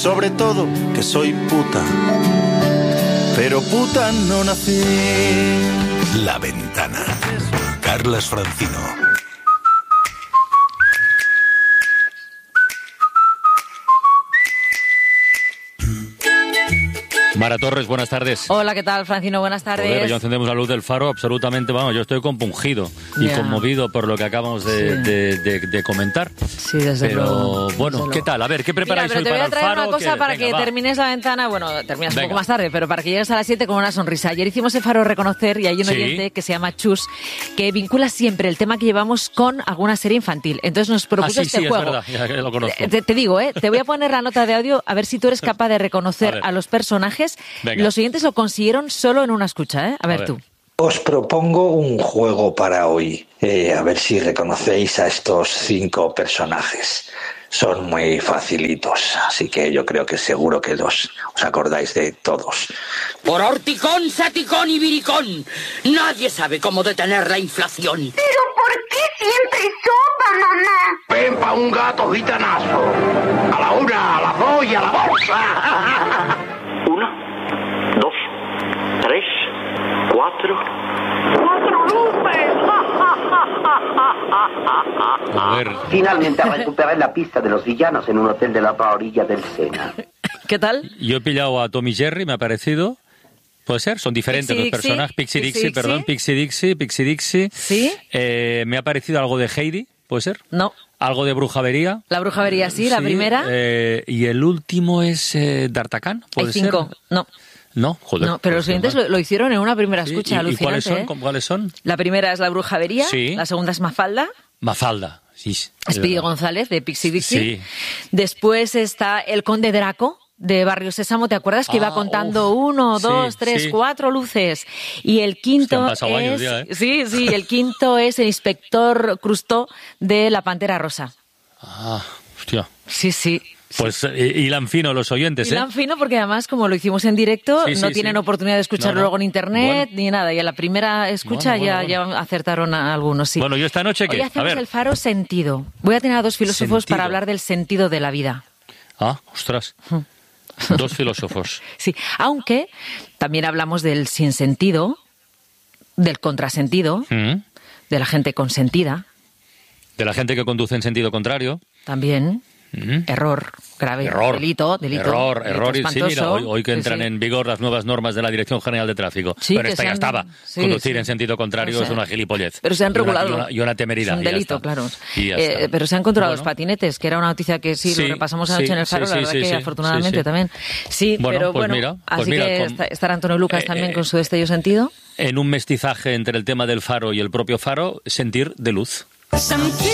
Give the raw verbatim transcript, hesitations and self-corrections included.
sobre todo que soy puta, pero puta no nací. La Ventana. Carlas Francino. Mara Torres, buenas tardes. Hola, ¿qué tal, Francino? Buenas tardes. Joder, ya encendemos la luz del faro, absolutamente, vamos, yo estoy compungido y yeah. conmovido por lo que acabamos de, sí. de, de, de comentar. Sí, desde pero, luego. Pero, bueno, desde ¿qué tal? A ver, ¿qué preparáis Mira, hoy pero para el faro? Te voy a traer una cosa ¿Qué? para Venga, que va. termines la ventana, bueno, terminas Venga. un poco más tarde, pero para que llegues a las siete con una sonrisa. Ayer hicimos el faro Reconocer y hay un Sí. oyente que se llama Chus, que vincula siempre el tema que llevamos con alguna serie infantil. Entonces nos propuso ah, sí, este sí, juego. Es verdad, ya lo conozco. Te, te digo, ¿eh? Te voy a poner la nota de audio a ver si tú eres capaz de reconocer a, a los personajes. Venga. Los oyentes lo consiguieron solo en una escucha, ¿eh? A ver, a ver. tú. Os propongo un juego para hoy, eh, a ver si reconocéis a estos cinco personajes. Son muy facilitos, así que yo creo que seguro que los, os acordáis de todos. Por horticón, saticón y viricón, nadie sabe cómo detener la inflación. ¿Pero por qué siempre sopa, mamá? Ven pa' un gato gitanazo. A la una, a la dos y a la bolsa. Uno, dos, tres, cuatro. ¡Cuatro luces! A ver. Finalmente recuperé la pista de los villanos en un hotel de la otra orilla del Sena. ¿Qué tal? Yo he pillado a Tom y Jerry, me ha parecido. ¿Puede ser? Son diferentes Pixie los Dixie, personajes. Pixie Pixie Dixie, Dixie. perdón. Pixie Dixie, Pixie Dixie. ¿Sí? Eh, me ha parecido algo de Heidi, ¿puede ser? No. Algo de Brujavería. La Brujavería, sí, la primera. Eh, y el último es eh, D'Artagnan, ¿puede Hay cinco. ser? No. No, joder. No, pero los oyentes lo, lo hicieron en una primera Sí, escucha, ¿y- alucinante. ¿Y cuáles son? ¿eh? ¿Cuáles son? La primera es La Brujavería, Sí. la segunda es Mafalda, Mafalda. Sí, sí, es Speedy verdad. González, de Pixie Dixie. Sí. Después está El Conde Draco, de Barrio Sésamo, ¿te acuerdas? Que Ah, iba contando uf. uno, Sí, dos, tres, sí. cuatro luces. Y el quinto Hostia, han pasado es... años ya, ¿eh? Sí, sí, el quinto es el Inspector Crustó de La Pantera Rosa. Ah, hostia. Sí, sí. Pues eh, hilan fino los oyentes, ¿eh? Hilan fino porque además, como lo hicimos en directo, Sí, sí, no sí. tienen oportunidad de escucharlo No, no. luego en internet Bueno. ni nada. Y a la primera escucha Bueno, bueno, ya, bueno. ya acertaron a algunos, sí. Bueno, ¿yo esta noche qué? Hoy A hacemos ver. el faro sentido. Voy a tener a dos filósofos Sentido. para hablar del sentido de la vida. Ah, ostras. Dos filósofos. Sí, aunque también hablamos del sinsentido, del contrasentido, Mm. de la gente consentida, De la gente que conduce en sentido contrario. también. Mm. Error, grave, Error. delito, delito. Error, delito error. Y sí, espantoso. mira, hoy, hoy que Sí, entran sí. en vigor las nuevas normas de la Dirección General de Tráfico. Sí, Pero que esta se ya han- estaba. sí, Conducir sí. en sentido contrario O es sea, una gilipollez. pero se han Y una- regulado. Y una, y una temeridad. Es un y ya delito, está. claro. Y ya Eh, está. pero se han controlado Bueno. los patinetes, que era una noticia que sí, Sí, lo repasamos anoche sí, en el faro, sí, la sí, verdad sí, que sí. afortunadamente Sí, sí. también. Sí, Bueno, pero pues bueno, mira, pues así mira, que con- está- estará Antonio Lucas Eh, también eh, con su destello sentido. En un mestizaje entre el tema del faro y el propio faro, sentir de luz. Sentir